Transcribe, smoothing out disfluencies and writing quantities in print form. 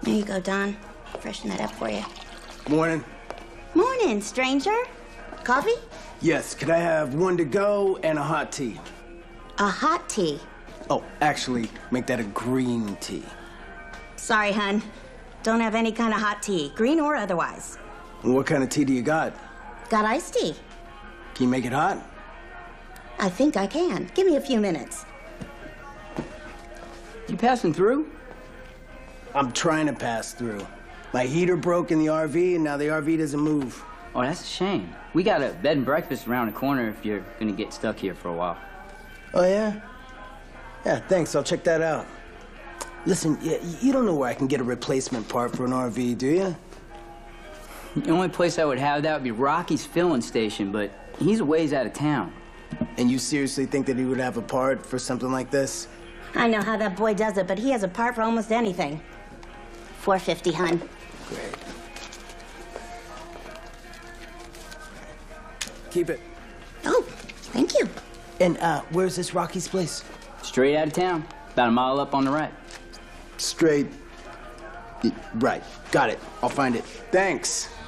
There you go, Don. Freshen that up for you. Morning. Morning, stranger. Coffee? Yes, could I have one to go and a hot tea? A hot tea. Oh, actually, make that a green tea. Sorry, hun. Don't have any kind of hot tea, green or otherwise. What kind of tea do you got? Got iced tea. Can you make it hot? I think I can. Give me a few minutes. You passing through? I'm trying to pass through. My heater broke in the RV, and now the RV doesn't move. Oh, that's a shame. We got a bed and breakfast around the corner if you're gonna get stuck here for a while. Oh, yeah? Yeah, thanks. I'll check that out. Listen, you don't know where I can get a replacement part for an RV, do you? The only place I would have that would be Rocky's filling station, but he's a ways out of town. And you seriously think that he would have a part for something like this? I know how that boy does it, but he has a part for almost anything. $4.50, hun. Great. Keep it. Oh, thank you. And where's this Rocky's place? Straight out of town, about a mile up on the right. Straight. Right. Got it. I'll find it. Thanks.